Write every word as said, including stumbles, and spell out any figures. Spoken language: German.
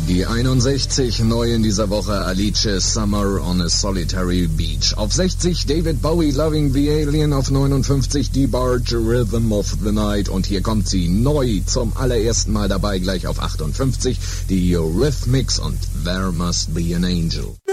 Die einundsechzig, neu in dieser Woche, Alice, Summer on a Solitary Beach. Auf sechzig, David Bowie, Loving the Alien. Auf neunundfünfzig, DeBarge, Rhythm of the Night. Und hier kommt sie neu zum allerersten Mal dabei, glich auf achtundfünfzig, die Eurythmics und There Must Be an Angel.